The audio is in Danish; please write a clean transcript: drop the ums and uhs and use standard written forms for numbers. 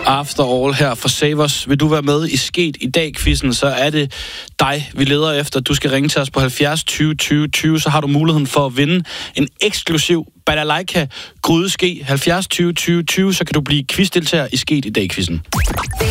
After All her for Save Us. Vil du være med i Sket i dag-quizzen, så er det dig, vi leder efter. Du skal ringe til os på 70 20 20 20, så har du muligheden for at vinde en eksklusiv Balalaika grydeske 70 20 20 20, så kan du blive quizdeltager i Sket i dag-quizzen.